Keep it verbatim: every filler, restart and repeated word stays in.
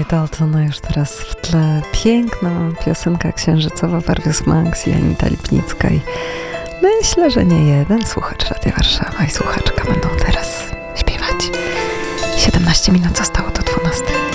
Ray Dalton, a już teraz w tle piękna piosenka księżycowa Warwius Manx i Anita Lipnicka. I myślę, że nie jeden słuchacz Radia Warszawa i słuchaczka będą teraz śpiewać. siedemnaście minut zostało